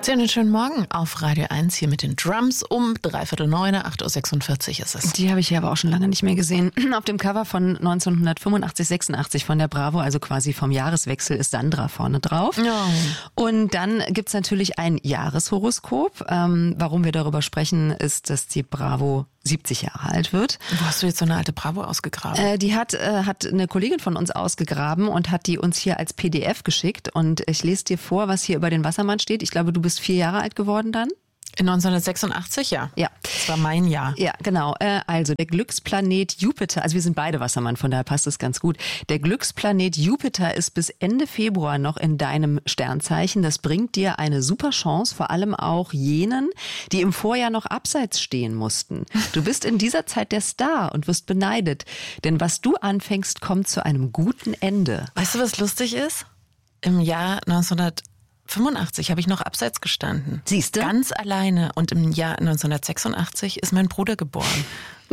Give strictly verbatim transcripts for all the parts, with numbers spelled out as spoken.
Sie haben einen schönen Morgen auf Radio eins hier mit den Drums um dreiviertel neun, acht Uhr sechsundvierzig ist es. Die habe ich hier aber auch schon lange nicht mehr gesehen. Auf dem Cover von neunzehnhundertfünfundachtzig, sechsundachtzig von der Bravo, also quasi vom Jahreswechsel, ist Sandra vorne drauf. Ja. Und dann gibt's natürlich ein Jahreshoroskop. Ähm, warum wir darüber sprechen, ist, dass die Bravo siebzig Jahre alt wird. Wo hast du jetzt so eine alte Bravo ausgegraben? Äh, die hat, äh, hat eine Kollegin von uns ausgegraben und hat die uns hier als P D F geschickt. Und ich lese dir vor, was hier über den Wassermann steht. Ich glaube, du bist vier Jahre alt geworden dann. In neunzehnhundertsechsundachtzig, ja. Ja. Das war mein Jahr. Ja, genau. Äh, also der Glücksplanet Jupiter, also wir sind beide Wassermann, von daher passt es ganz gut. Der Glücksplanet Jupiter ist bis Ende Februar noch in deinem Sternzeichen. Das bringt dir eine super Chance, vor allem auch jenen, die im Vorjahr noch abseits stehen mussten. Du bist in dieser Zeit der Star und wirst beneidet. Denn was du anfängst, kommt zu einem guten Ende. Weißt du, was lustig ist? Im Jahr neunzehnhundertfünfundachtzig habe ich noch abseits gestanden. Siehst du? Ganz alleine. Und im Jahr neunzehnhundertsechsundachtzig ist mein Bruder geboren.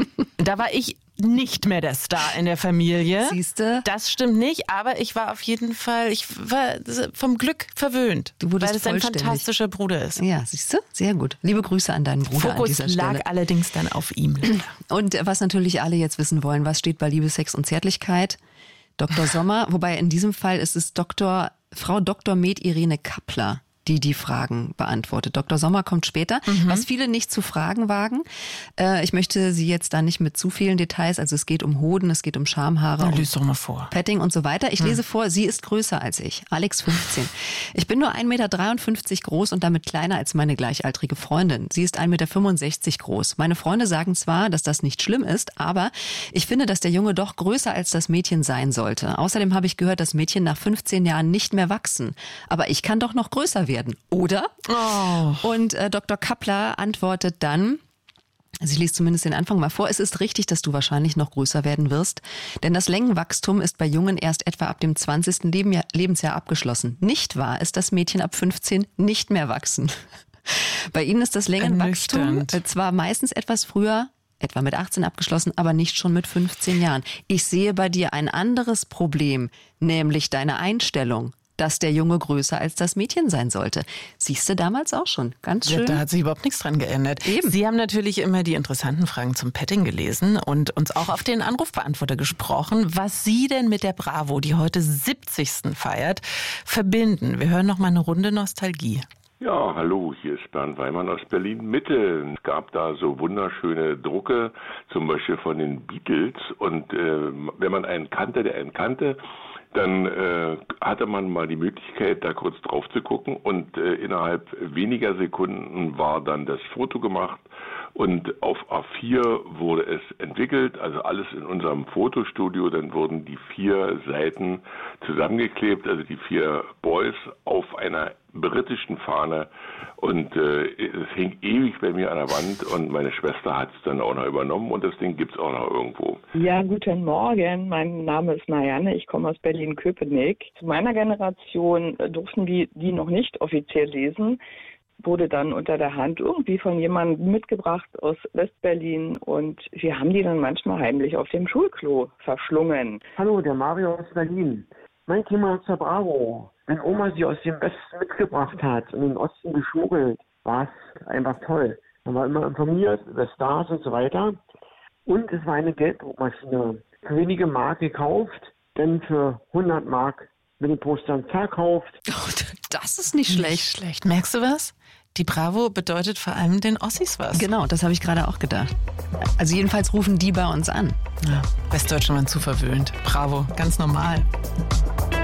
Da war ich nicht mehr der Star in der Familie. Siehst du? Das stimmt nicht, aber ich war auf jeden Fall, ich war vom Glück verwöhnt. Du wurdest weil es ein vollständig. fantastischer Bruder ist. Ja, siehst du? Sehr gut. Liebe Grüße an deinen Bruder Fokus an dieser Stelle. lag allerdings dann auf ihm. Und was natürlich alle jetzt wissen wollen, was steht bei Liebe, Sex und Zärtlichkeit? Doktor Sommer, wobei in diesem Fall ist es Doktor Frau Doktor Med Irene Kappler, die die Fragen beantwortet. Doktor Sommer kommt später, mhm. was viele nicht zu fragen wagen. Äh, ich möchte Sie jetzt da nicht mit zu vielen Details, also es geht um Hoden, es geht um Schamhaare, um Lies doch mal vor. Petting und so weiter. Ich lese hm. vor, sie ist größer als ich, Alex fünfzehn. Ich bin nur ein Meter dreiundfünfzig groß und damit kleiner als meine gleichaltrige Freundin. Sie ist ein Meter fünfundsechzig groß. Meine Freunde sagen zwar, dass das nicht schlimm ist, aber ich finde, dass der Junge doch größer als das Mädchen sein sollte. Außerdem habe ich gehört, dass Mädchen nach fünfzehn Jahren nicht mehr wachsen. Aber ich kann doch noch größer werden. Werden, oder? Oh. Und äh, Doktor Kappler antwortet dann, also ich lese zumindest den Anfang mal vor, es ist richtig, dass du wahrscheinlich noch größer werden wirst, denn das Längenwachstum ist bei Jungen erst etwa ab dem zwanzigsten Lebensjahr, Lebensjahr abgeschlossen. Nicht wahr ist, dass Mädchen ab fünfzehn nicht mehr wachsen. Bei ihnen ist das Längenwachstum äh, zwar meistens etwas früher, etwa mit achtzehn abgeschlossen, aber nicht schon mit fünfzehn Jahren. Ich sehe bei dir ein anderes Problem, nämlich deine Einstellung, dass der Junge größer als das Mädchen sein sollte. Siehst du damals auch schon. Ganz schön. Ja, da hat sich überhaupt nichts dran geändert. Eben. Sie haben natürlich immer die interessanten Fragen zum Petting gelesen und uns auch auf den Anrufbeantworter gesprochen, was Sie denn mit der Bravo, die heute siebzigsten feiert, verbinden. Wir hören noch mal eine Runde Nostalgie. Ja, hallo, hier ist Bernd Weimann aus Berlin-Mitte. Es gab da so wunderschöne Drucke, zum Beispiel von den Beatles. Und äh, wenn man einen kannte, der einen kannte, dann äh, hatte man mal die Möglichkeit, da kurz drauf zu gucken. Und äh, innerhalb weniger Sekunden war dann das Foto gemacht. Und auf A vier wurde es entwickelt, also alles in unserem Fotostudio. Dann wurden die vier Seiten zusammengeklebt, also die vier Boys auf einer britischen Fahne. Und äh, es hing ewig bei mir an der Wand und meine Schwester hat es dann auch noch übernommen und das Ding gibt's auch noch irgendwo. Ja, guten Morgen. Mein Name ist Marianne. Ich komme aus Berlin-Köpenick. Zu meiner Generation durften wir die noch nicht offiziell lesen. Wurde dann unter der Hand irgendwie von jemandem mitgebracht aus Westberlin und wir haben die dann manchmal heimlich auf dem Schulklo verschlungen. Hallo, der Mario aus Berlin. Mein Thema ist der Bravo. Wenn Oma sie aus dem Westen mitgebracht hat und in den Osten geschmuggelt, war es einfach toll. Man war immer informiert über Stars und so weiter. Und es war eine Gelddruckmaschine. Für wenige Mark gekauft, dann für hundert Mark mit den Postern verkauft. Oh, das ist nicht schlecht. Nicht schlecht. Merkst du was? Die Bravo bedeutet vor allem den Ossis was. Genau, das habe ich gerade auch gedacht. Also jedenfalls rufen die bei uns an. Ja, Westdeutschen waren zu verwöhnt. Bravo, ganz normal.